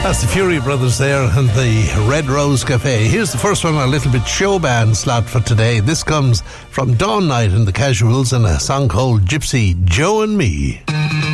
That's the Fury Brothers there and the Red Rose Cafe. Here's the first one, a little bit show band slot for today. This comes from Dawn Night and the Casuals and a song called Gypsy Joe and Me.